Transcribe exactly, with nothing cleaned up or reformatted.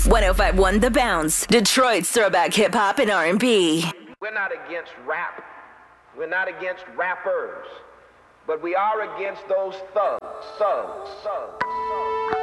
one oh five point one The Bounce, Detroit's throwback hip-hop and R and B. We're not against rap. We're not against rappers. But we are against those thugs, thugs, thugs, thugs.